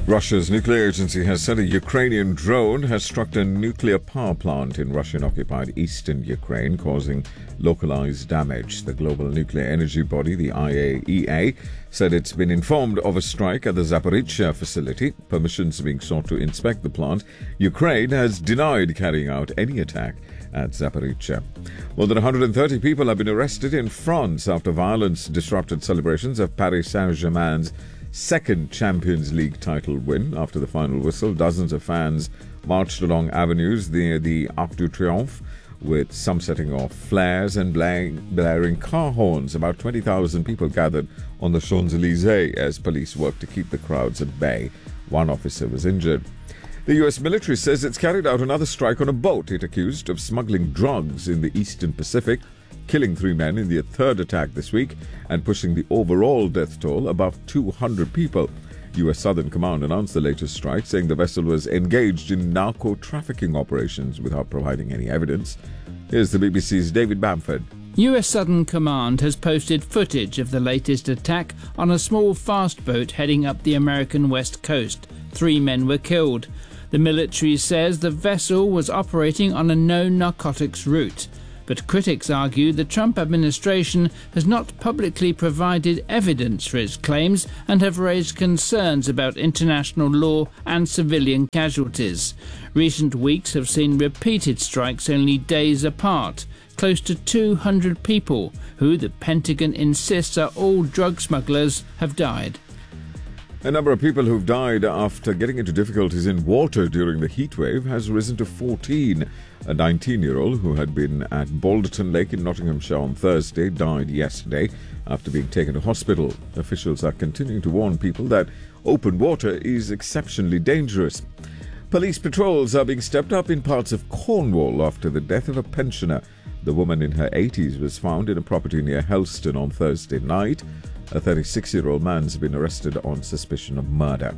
Russia's nuclear agency has said a Ukrainian drone has struck a nuclear power plant in Russian-occupied eastern Ukraine, causing localized damage. The global nuclear energy body, the IAEA, said it's been informed of a strike at the Zaporizhzhia facility. Permissions being sought to inspect the plant. Ukraine has denied carrying out any attack at Zaporizhzhia. More than 130 people have been arrested in France after violence disrupted celebrations of Paris Saint-Germain's second Champions League title win. After the final whistle, dozens of fans marched along avenues near the Arc de Triomphe, with some setting off flares and blaring car horns. About 20,000 people gathered on the Champs-Élysées as police worked to keep the crowds at bay. One officer was injured. The U.S. military says it's carried out another strike on a boat it accused of smuggling drugs in the Eastern Pacific, killing 3 men in the third attack this week and pushing the overall death toll above 200 people. U.S. Southern Command announced the latest strike, saying the vessel was engaged in narco-trafficking operations without providing any evidence. Here's the BBC's David Bamford. U.S. Southern Command has posted footage of the latest attack on a small fast boat heading up the American west coast. 3 men were killed. The military says the vessel was operating on a no-narcotics route. But critics argue the Trump administration has not publicly provided evidence for its claims and have raised concerns about international law and civilian casualties. Recent weeks have seen repeated strikes only days apart. Close to 200 people, who the Pentagon insists are all drug smugglers, have died. The number of people who've died after getting into difficulties in water during the heatwave has risen to 14. A 19-year-old who had been at Balderton Lake in Nottinghamshire on Thursday died yesterday after being taken to hospital. Officials are continuing to warn people that open water is exceptionally dangerous. Police patrols are being stepped up in parts of Cornwall after the death of a pensioner. The woman in her 80s was found in a property near Helston on Thursday night. A 36-year-old man's been arrested on suspicion of murder.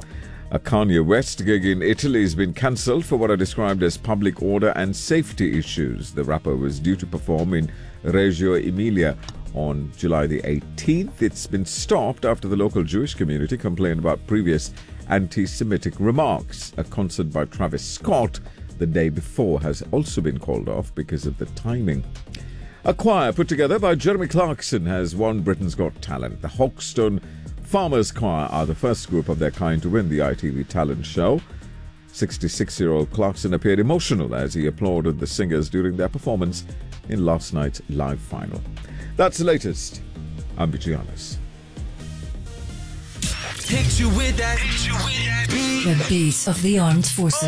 A Kanye West gig in Italy has been cancelled for what are described as public order and safety issues. The rapper was due to perform in Reggio Emilia on July the 18th. It's been stopped after the local Jewish community complained about previous anti-Semitic remarks. A concert by Travis Scott the day before has also been called off because of the timing. A choir put together by Jeremy Clarkson has won Britain's Got Talent. The Hoxton Farmers Choir are the first group of their kind to win the ITV talent show. 66-year-old Clarkson appeared emotional as he applauded the singers during their performance in last night's live final. That's the latest. I'm Bichianis. Hit you with that. The beat of the armed forces.